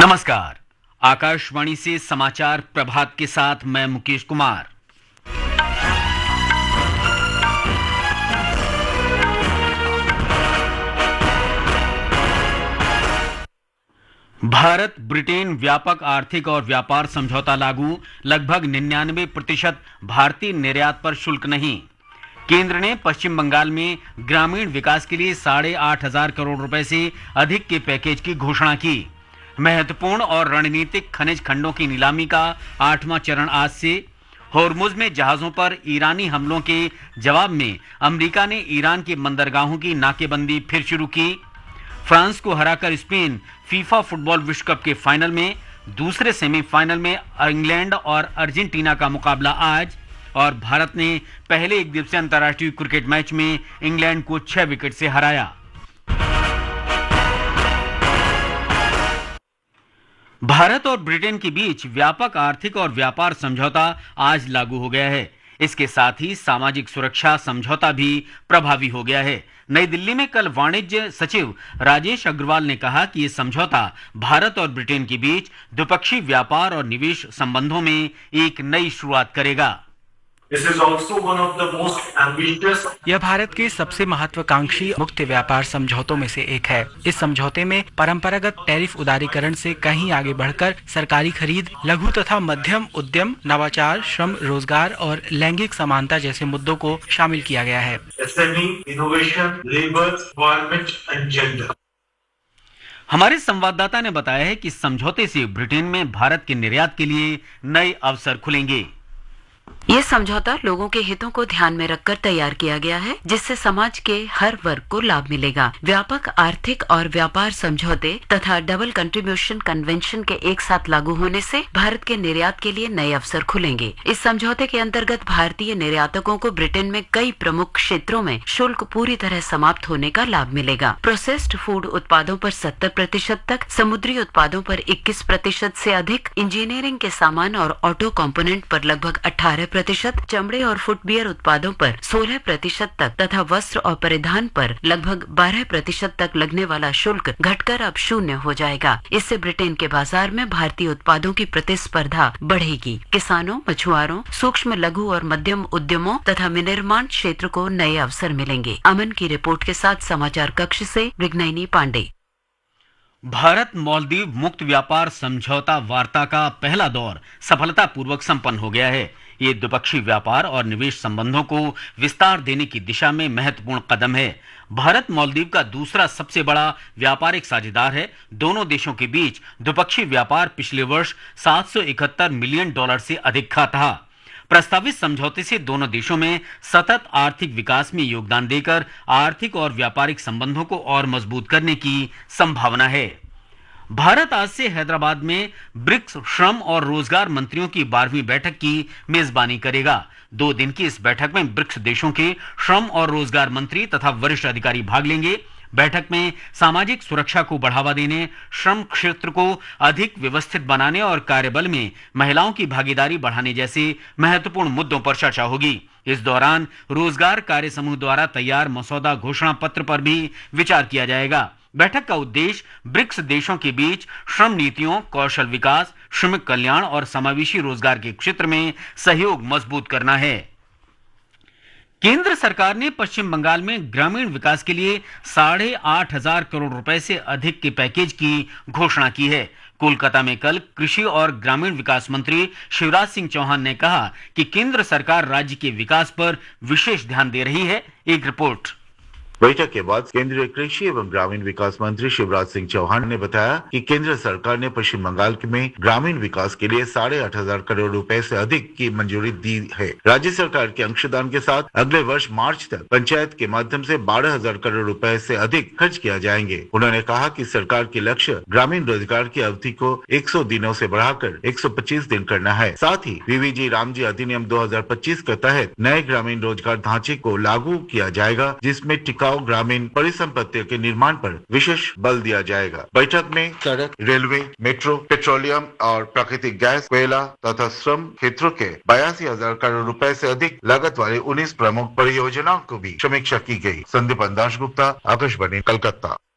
नमस्कार। आकाशवाणी से समाचार प्रभात के साथ मैं मुकेश कुमार। भारत ब्रिटेन व्यापक आर्थिक और व्यापार समझौता लागू, लगभग 99% भारतीय निर्यात पर शुल्क नहीं। केंद्र ने पश्चिम बंगाल में ग्रामीण विकास के लिए 8,500 करोड़ रुपए से अधिक के पैकेज की घोषणा की। महत्वपूर्ण और रणनीतिक खनिज खंडों की नीलामी का 8वां चरण आज से। होर्मुज में जहाजों पर ईरानी हमलों के जवाब में अमेरिका ने ईरान के बंदरगाहों की नाकेबंदी फिर शुरू की। फ्रांस को हराकर स्पेन फीफा फुटबॉल विश्व कप के फाइनल में। दूसरे सेमीफाइनल में इंग्लैंड और अर्जेंटीना का मुकाबला आज। और भारत ने पहले एक दिवसीय अंतर्राष्ट्रीय क्रिकेट मैच में इंग्लैंड को 6 विकेट से हराया। भारत और ब्रिटेन के बीच व्यापक आर्थिक और व्यापार समझौता आज लागू हो गया है। इसके साथ ही सामाजिक सुरक्षा समझौता भी प्रभावी हो गया है। नई दिल्ली में कल वाणिज्य सचिव राजेश अग्रवाल ने कहा कि यह समझौता भारत और ब्रिटेन के बीच द्विपक्षीय व्यापार और निवेश संबंधों में एक नई शुरुआत करेगा। यह भारत के सबसे महत्वाकांक्षी मुक्त व्यापार समझौतों में से एक है। इस समझौते में परंपरागत टैरिफ उदारीकरण से कहीं आगे बढ़कर सरकारी खरीद, लघु तथा मध्यम उद्यम, नवाचार, श्रम, रोजगार और लैंगिक समानता जैसे मुद्दों को शामिल किया गया है। हमारे संवाददाता ने बताया है कि इस समझौते से ब्रिटेन में भारत के निर्यात के लिए नए अवसर खुलेंगे। ये समझौता लोगों के हितों को ध्यान में रखकर तैयार किया गया है, जिससे समाज के हर वर्ग को लाभ मिलेगा। व्यापक आर्थिक और व्यापार समझौते तथा डबल कंट्रीब्यूशन कन्वेंशन के एक साथ लागू होने से भारत के निर्यात के लिए नए अवसर खुलेंगे। इस समझौते के अंतर्गत भारतीय निर्यातकों को ब्रिटेन में कई प्रमुख क्षेत्रों में शुल्क पूरी तरह समाप्त होने का लाभ मिलेगा। प्रोसेस्ड फूड उत्पादों पर 70% तक, समुद्री उत्पादों पर 21% से अधिक, इंजीनियरिंग के सामान और ऑटो कंपोनेंट पर लगभग 18%, चमड़े और फुटवियर उत्पादों पर 16% तक तथा वस्त्र और परिधान पर लगभग 12% तक लगने वाला शुल्क घटकर अब 0 हो जाएगा। इससे ब्रिटेन के बाजार में भारतीय उत्पादों की प्रतिस्पर्धा बढ़ेगी। किसानों, मछुआरों, सूक्ष्म, लघु और मध्यम उद्यमों तथा विनिर्माण क्षेत्र को नए अवसर मिलेंगे। अमन की रिपोर्ट के साथ समाचार कक्ष से विघ्नैनी पांडे। भारत मालदीव मुक्त व्यापार समझौता वार्ता का पहला दौर सफलतापूर्वक संपन्न हो गया है। ये द्विपक्षीय व्यापार और निवेश संबंधों को विस्तार देने की दिशा में महत्वपूर्ण कदम है। भारत मालदीव का दूसरा सबसे बड़ा व्यापारिक साझेदार है। दोनों देशों के बीच द्विपक्षीय व्यापार पिछले वर्ष $771 मिलियन से अधिक का था। प्रस्तावित समझौते से दोनों देशों में सतत आर्थिक विकास में योगदान देकर आर्थिक और व्यापारिक संबंधों को और मजबूत करने की संभावना है। भारत आज से हैदराबाद में ब्रिक्स श्रम और रोजगार मंत्रियों की 12वीं बैठक की मेजबानी करेगा। 2 दिन की इस बैठक में ब्रिक्स देशों के श्रम और रोजगार मंत्री तथा वरिष्ठ अधिकारी भाग लेंगे। बैठक में सामाजिक सुरक्षा को बढ़ावा देने, श्रम क्षेत्र को अधिक व्यवस्थित बनाने और कार्यबल में महिलाओं की भागीदारी बढ़ाने जैसे महत्वपूर्ण मुद्दों पर चर्चा होगी। इस दौरान रोजगार कार्य समूह द्वारा तैयार मसौदा घोषणा पत्र पर भी विचार किया जाएगा। बैठक का उद्देश्य ब्रिक्स देशों के बीच श्रम नीतियों, कौशल विकास, श्रमिक कल्याण और समावेशी रोजगार के क्षेत्र में सहयोग मजबूत करना है। केंद्र सरकार ने पश्चिम बंगाल में ग्रामीण विकास के लिए 8,500 करोड़ रुपए से अधिक के पैकेज की घोषणा की है। कोलकाता में कल कृषि और ग्रामीण विकास मंत्री शिवराज सिंह चौहान ने कहा कि केंद्र सरकार राज्य के विकास पर विशेष ध्यान दे रही है। एक रिपोर्ट। बैठक के बाद केंद्रीय कृषि एवं ग्रामीण विकास मंत्री शिवराज सिंह चौहान ने बताया कि केंद्र सरकार ने पश्चिम बंगाल में ग्रामीण विकास के लिए 8,500 करोड़ रुपए से अधिक की मंजूरी दी है। राज्य सरकार के अंशदान के साथ अगले वर्ष मार्च तक पंचायत के माध्यम से 12,000 करोड़ रुपए से अधिक खर्च किया जाएंगे। उन्होंने कहा कि सरकार के लक्ष्य ग्रामीण रोजगार की अवधि को 100 दिनों से बढ़ाकर 125 दिन करना है। साथ ही वीवीजी रामजी अधिनियम 2025 के तहत नए ग्रामीण रोजगार ढांचे को लागू किया जाएगा, जिसमें टिकाऊ ग्रामीण परिसंपत्तियों के निर्माण पर विशेष बल दिया जाएगा। बैठक में सड़क, रेलवे, मेट्रो, पेट्रोलियम और प्राकृतिक गैस, कोयला तथा श्रम क्षेत्रों के 82,000 करोड़ रुपए से अधिक लागत वाले 19 प्रमुख परियोजनाओं को भी समीक्षा की गई। संदीप दास गुप्ता, आकाशवाणी, कलकत्ता।